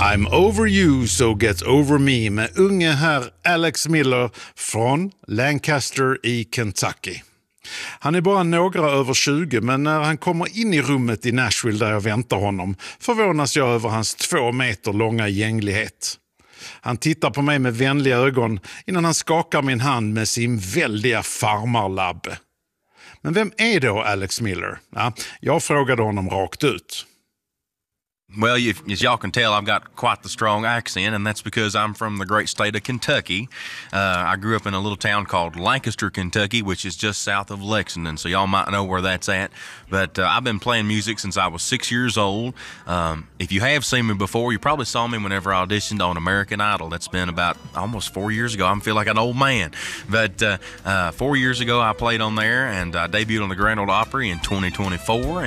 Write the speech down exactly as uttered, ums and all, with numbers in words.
I'm over you so get over me med unge herr Alex Miller från Lancaster i Kentucky. Han är bara några över tjugo, men när han kommer in i rummet i Nashville där jag väntar honom förvånas jag över hans två meter långa gänglighet. Han tittar på mig med vänliga ögon innan han skakar min hand med sin väldiga farmarlabbe. Men vem är då Alex Miller? Ja, jag frågade honom rakt ut. Well, you, as y'all can tell, I've got quite the strong accent, and that's because I'm from the great state of Kentucky. Uh, I grew up in a little town called Lancaster, Kentucky, which is just south of Lexington, so y'all might know where that's at. But uh, I've been playing music since I was six years old. Um, if you have seen me before, you probably saw me whenever I auditioned on American Idol. That's been about almost four years ago. I feel like an old man. But uh, uh, four years ago, I played on there, and I debuted on the Grand Ole Opry in twenty twenty-four.